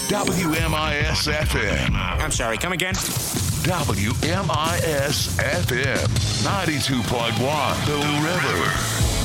WMIS FM. I'm sorry, come again? WMIS FM 92.1 The River.